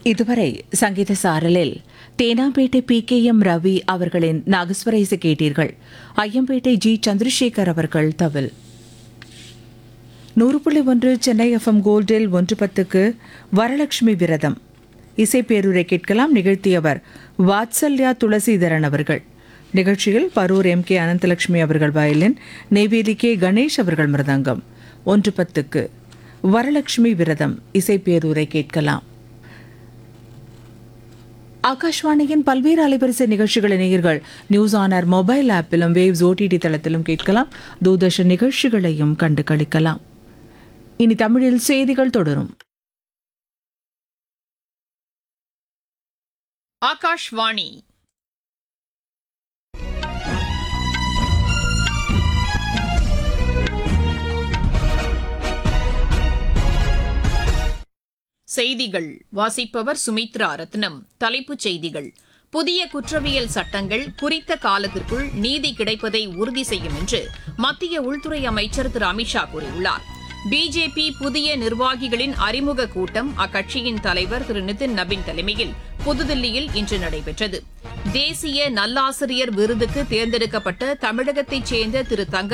இதுவரை சங்கீத சாரலில் தேனாம்பேட்டை PKM ரவி அவர்களின் நாகஸ்வர இசை கேட்டீர்கள். ஐயம்பேட்டை G சந்திரசேகர் அவர்கள் தவில். 100.1 சென்னை FM கோல்டில் 1:10க்கு வரலட்சுமி விரதம் இசைப்பேரூரை கேட்கலாம். நிகழ்த்தியவர் வாத்சல்யா துளசிதரன் அவர்கள். நிகழ்ச்சியில் பரூர் MK அனந்தலட்சுமி அவர்கள் வயலின், நெய்வேலி K கணேஷ் அவர்கள் மிருதங்கம். 1:10க்கு வரலட்சுமி விரதம் இசைப்பேரூரை கேட்கலாம். ஆகாஷ்வாணியின் பல்வேறு அலைவரிசை நிகழ்ச்சிகளை நேயர்கள் news on air mobile ஆப்பிலும் waves OTT தளத்திலும் கேட்கலாம். தூர்தர்ஷன் நிகழ்ச்சிகளையும் கண்டு களிக்கலாம். இனி தமிழில் செய்திகள் தொடரும். ஆகாஷ்வாணி செய்திகள் வாசிப்பவர் சுமித்ரா ரத்னம். தலைப்புச் செய்திகள்: புதிய குற்றவியல் சட்டங்கள் குறித்த காலத்திற்குள் நீதி கிடைப்பதை உறுதி செய்யும் என்று மத்திய உள்துறை அமைச்சர் திரு அமித்ஷா கூறியுள்ளார். பிஜேபி புதிய நிர்வாகிகளின் அறிமுக கூட்டம் அக்கட்சியின் தலைவர் திரு நிதின் நபின் தலைமையில் புதுதில்லியில் இன்று நடைபெற்றது. தேசிய நல்லாசிரியர் விருதுக்கு தேர்ந்தெடுக்கப்பட்ட தமிழகத்தைச் சேர்ந்த திரு தங்க